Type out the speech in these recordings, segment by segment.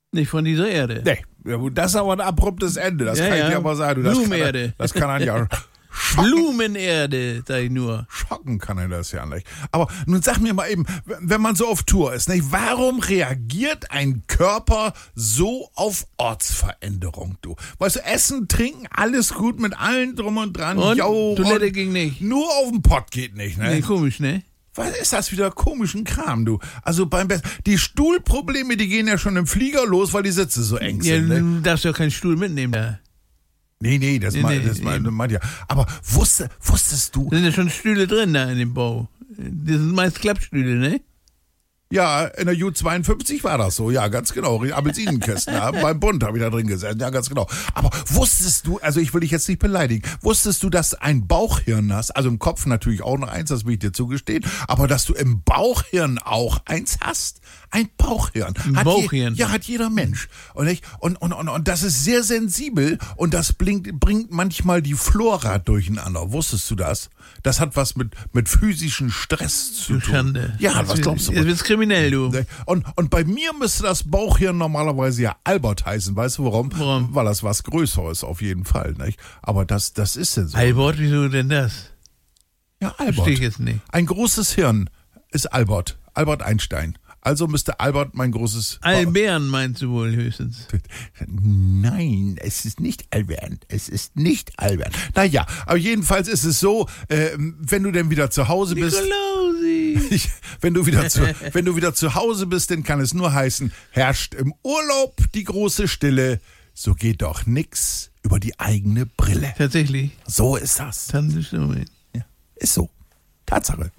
Nicht von dieser Erde. Nee, das ist aber ein abruptes Ende, das kann ich dir aber sagen. Blumenerde. Das kann einen ja Blumenerde, sag ich nur. schocken kann er das ja nicht. Aber nun sag mir mal eben, wenn man so auf Tour ist, nicht, warum reagiert ein Körper so auf Ortsveränderung, du? Weißt du, Essen, Trinken, alles gut mit allen drum und dran. Und? Jo, Toilette und ging nicht. nur auf den Pott geht nicht, ne? Nee, komisch, ne? Was ist das wieder komischen Kram, du? Also die Stuhlprobleme, die gehen ja schon im Flieger los, weil die Sitze so eng Ja, sind, ne? du darfst ja keinen Stuhl mitnehmen da. Nee, das meint ja. Aber wusstest du, Da sind ja schon Stühle drin da in dem Bau. Das sind meist Klappstühle, ne? ja, in der U52 war das so, ja, ganz genau. Appelsinenkästen, ja, beim Bund habe ich da drin gesessen, ja, ganz genau. Aber wusstest du, also ich will dich jetzt nicht beleidigen, wusstest du, dass du ein Bauchhirn hast, also im Kopf natürlich auch noch eins, das will ich dir zugestehen, aber dass du im Bauchhirn auch eins hast? Ein Bauchhirn. Bauchhirn? Ja, hat jeder Mensch. Und das ist sehr sensibel und das bringt manchmal die Flora durcheinander. Wusstest du das? Das hat was mit physischem Stress zu tun. Schande. Ja, was glaubst du? Jetzt wird's kriminell, du. Und bei mir müsste das Bauchhirn normalerweise ja Albert heißen. Weißt du warum? Warum? Weil das was Größeres auf jeden Fall, nicht? Aber das ist denn so. Albert, wieso denn das? Ja, Verstehe ich Albert. jetzt nicht. Ein großes Hirn ist Albert. Albert Einstein. Also müsste Albert mein großes... Albert meinst du wohl höchstens. Nein, es ist nicht Albert. Es ist nicht Albert. Naja, aber jedenfalls ist es so, wenn du denn wieder zu Hause bist... Nicolausi. Wenn du wieder zu Hause bist, dann kann es nur heißen, herrscht im Urlaub die große Stille, so geht doch nix über die eigene Brille. Tatsächlich. So ist das. Ja, ist so. Tatsache.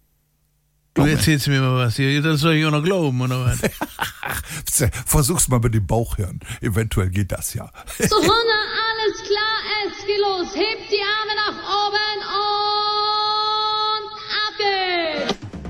Du erzählst mir mal was hier. Das soll ich auch noch glauben, oder was? Versuch's mal mit dem Bauchhirn. Eventuell geht das ja. So